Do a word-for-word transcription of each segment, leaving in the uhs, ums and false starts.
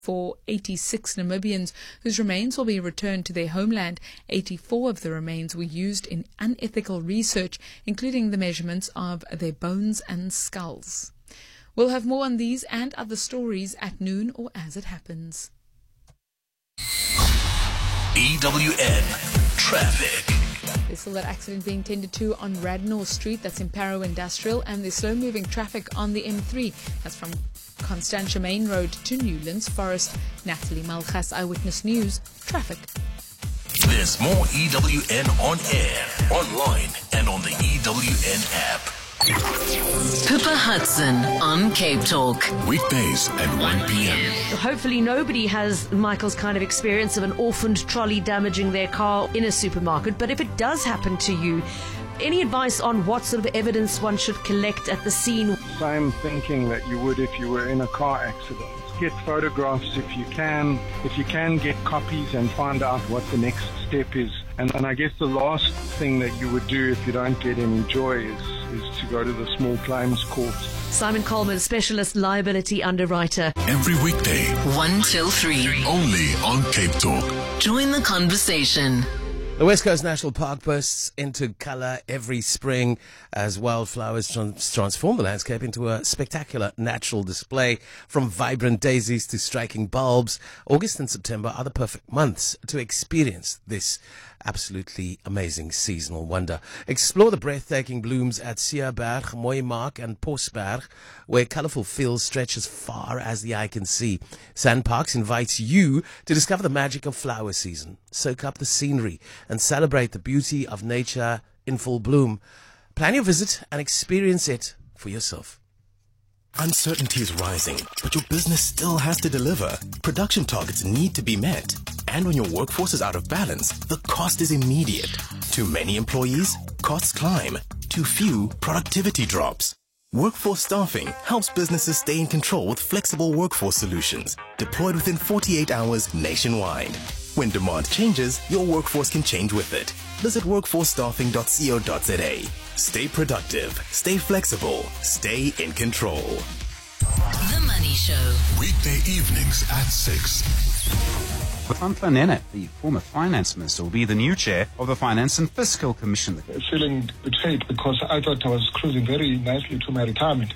for eighty-six Namibians whose remains will be returned to their homeland. eighty-four of the remains were used in unethical research, including the measurements of their bones and skulls. We'll have more on these and other stories at noon or as it happens. E W N Traffic. There's still that accident being tended to on Radnor Street, that's in Parow Industrial, and there's slow-moving traffic on the M three. That's from Constantia Main Road to Newlands Forest. Natalie Malchas, Eyewitness News, Traffic. There's more E W N on air, online, and on the E W N app. Pippa Hudson on Cape Talk. Weekdays at one p.m. Hopefully nobody has Michael's kind of experience of an orphaned trolley damaging their car in a supermarket, but if it does happen to you, any advice on what sort of evidence one should collect at the scene? Same thinking that you would if you were in a car accident. Get photographs if you can. If you can, get copies and find out what the next step is. And, and I guess the last thing that you would do if you don't get any joy is, is to go to the small claims court. Simon Coleman, specialist liability underwriter. Every weekday, one till three. only on Cape Talk. Join the conversation. The West Coast National Park bursts into colour every spring as wildflowers trans- transform the landscape into a spectacular natural display. From vibrant daisies to striking bulbs, August and September are the perfect months to experience this absolutely amazing seasonal wonder. Explore the breathtaking blooms at Sierberg, Mooimark and Posberg, where colourful fields stretch as far as the eye can see. Sandparks invites you to discover the magic of flower season, soak up the scenery and celebrate the beauty of nature in full bloom. Plan your visit and experience it for yourself. Uncertainty is rising, but your business still has to deliver. Production targets need to be met. And when your workforce is out of balance, the cost is immediate. Too many employees? Costs climb. Too few? Productivity drops. Workforce Staffing helps businesses stay in control with flexible workforce solutions, deployed within forty-eight hours nationwide. When demand changes, your workforce can change with it. Visit workforce staffing dot co dot za. Stay productive, stay flexible, stay in control. The Money Show. Weekday evenings at six. Nhlanhla Nene, the former finance minister, will be the new chair of the Finance and Fiscal Commission. Feeling betrayed because I thought I was cruising very nicely to my retirement.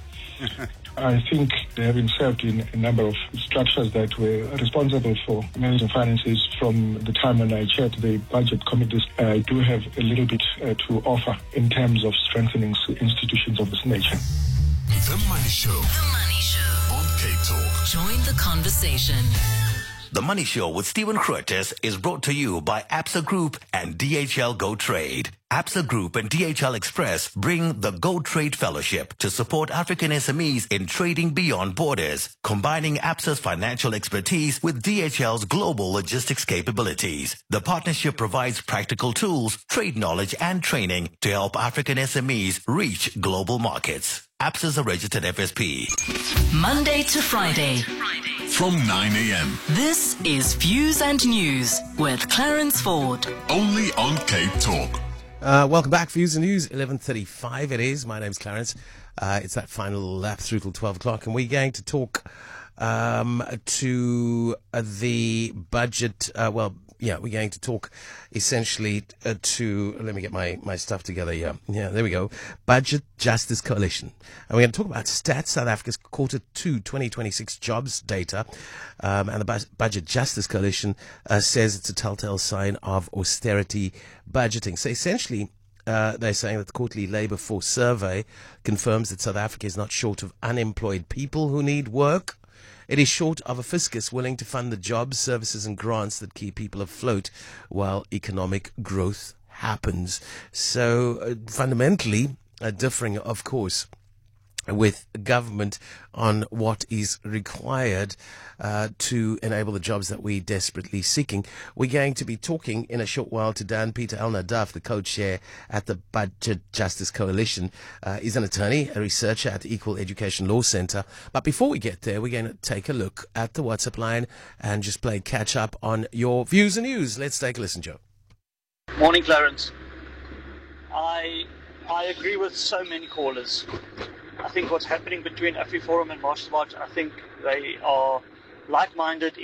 I think having served in a number of structures that were responsible for managing finances from the time when I chaired the budget committees, I do have a little bit uh, to offer in terms of strengthening institutions of this nature. The Money Show. The Money Show. On Cape Talk. Join the conversation. The Money Show with Stephen Curtis is brought to you by Absa Group and D H L Go Trade. Absa Group and D H L Express bring the Go Trade Fellowship to support African S M Es in trading beyond borders, combining Absa's financial expertise with D H L's global logistics capabilities. The partnership provides practical tools, trade knowledge, and training to help African S M Es reach global markets. Absa's a registered F S P. Monday to Friday. From nine a.m. This is Views and News with Clarence Ford. Only on Cape Talk. Uh, welcome back, Views and News, eleven thirty-five it is. My name's Clarence. Uh, it's that final lap through till twelve o'clock, and we're going to talk um, to uh, the budget. Uh, well, yeah, we're going to talk essentially uh, to, let me get my, my stuff together here. Yeah, there we go. Budget Justice Coalition. And we're going to talk about Stats, South Africa's quarter two twenty twenty-six jobs data. Um, and the Bu- Budget Justice Coalition uh, says it's a telltale sign of austerity budgeting. So essentially, uh, they're saying that the quarterly labour force survey confirms that South Africa is not short of unemployed people who need work. It is short of a fiscus willing to fund the jobs, services and grants that keep people afloat while economic growth happens. So uh, fundamentally, uh, differing, of course, with government on what is required uh, to enable the jobs that we're desperately seeking. We're going to be talking in a short while to Dan Peter El-Nadaf, the co-chair at the Budget Justice Coalition. Uh, he's an attorney, a researcher at the Equal Education Law Centre. But before we get there, we're going to take a look at the WhatsApp line and just play catch up on your views and news. Let's take a listen, Joe. Morning, Clarence. I I agree with so many callers. I think what's happening between AfriForum and Marshall March, I think they are like-minded